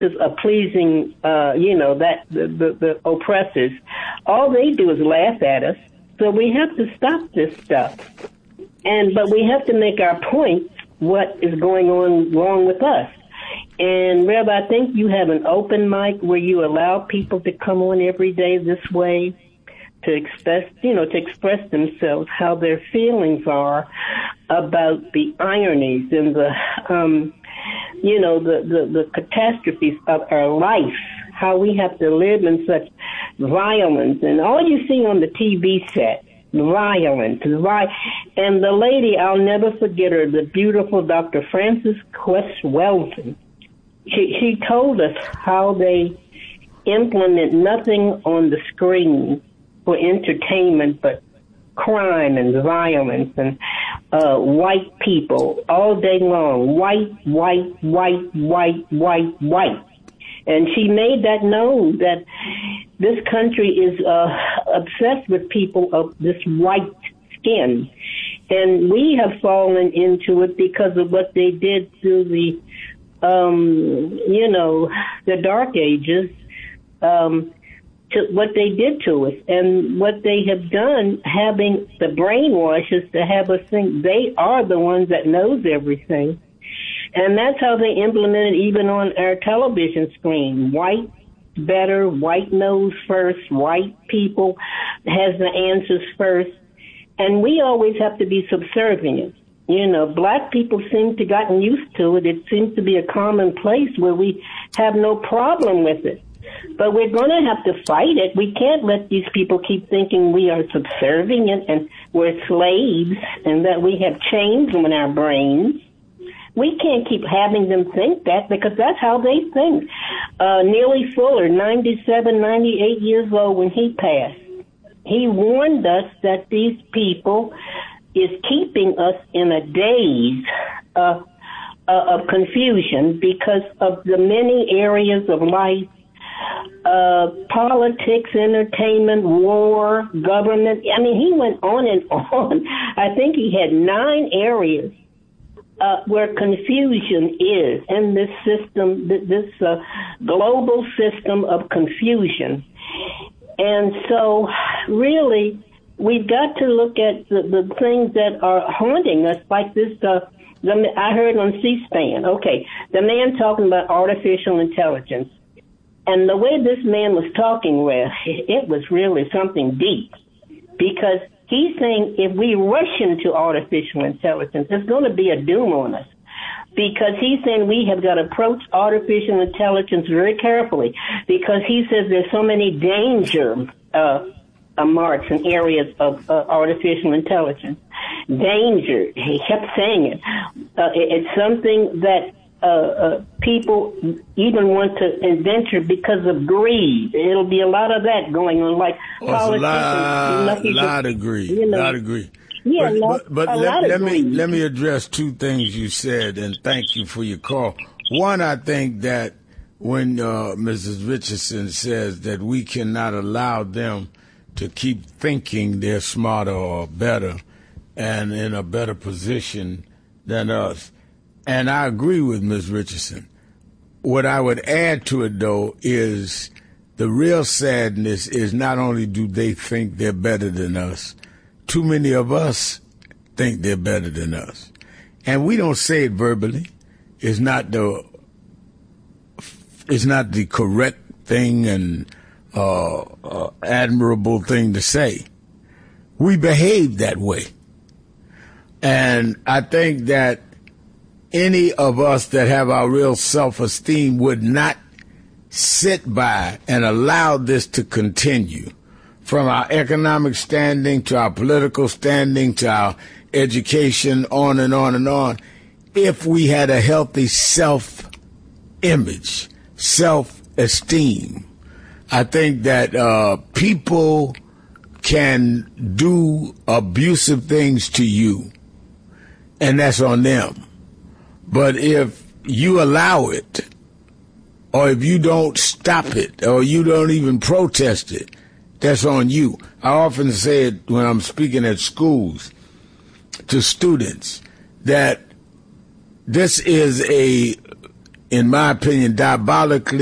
pleasing, that the oppressors, all they do is laugh at us. So we have to stop this stuff. But we have to make our point what is going on wrong with us. And Rev, I think you have an open mic where you allow people to come on every day this way to express themselves, how their feelings are about the ironies and the catastrophes of our life, how we have to live in such violence. And all you see on the TV set, violence. And the lady, I'll never forget her, the beautiful Dr. Frances Quest Welton, she told us how they implement nothing on the screen for entertainment but crime and violence and white people all day long. White. And she made that known that this country is obsessed with people of this white skin. And we have fallen into it because of what they did through the Dark Ages, to what they did to us and what they have done, having the brainwashes to have us think they are the ones that knows everything. And that's how they implement it even on our television screen. White better, white knows first, white people has the answers first. And we always have to be subservient. Black people seem to gotten used to it. It seems to be a common place where we have no problem with it. But we're going to have to fight it. We can't let these people keep thinking we are subservient and we're slaves and that we have chains on our brains. We can't keep having them think that because that's how they think. Neely Fuller, 97, 98 years old when he passed, he warned us that these people is keeping us in a daze of confusion because of the many areas of life, politics, entertainment, war, government. I mean, he went on and on. I think he had 9 areas where confusion is in this system, this global system of confusion. And so, really, we've got to look at the things that are haunting us, like this. I heard on C-SPAN, the man talking about artificial intelligence. And the way this man was talking, it was really something deep. Because he's saying if we rush into artificial intelligence, there's going to be a doom on us. Because he's saying we have got to approach artificial intelligence very carefully. Because he says there's so many danger marks and areas of artificial intelligence. Danger. He kept saying it. It's something that people even want to venture because of greed. It'll be a lot of that going on, like politics. A lot of greed. Yeah, but let me address 2 things you said, and thank you for your call. One, I think that when Mrs. Richardson says that we cannot allow them to keep thinking they're smarter or better and in a better position than us. And I agree with Ms. Richardson. What I would add to it, though, is the real sadness is not only do they think they're better than us, too many of us think they're better than us. And we don't say it verbally. It's not the correct thing and admirable thing to say. We behave that way. And I think that any of us that have our real self-esteem would not sit by and allow this to continue, from our economic standing to our political standing to our education, on and on and on, if we had a healthy self-image, self-esteem. I think that people can do abusive things to you, and that's on them. But if you allow it, or if you don't stop it, or you don't even protest it, that's on you. I often say it when I'm speaking at schools to students, that this is in my opinion, diabolically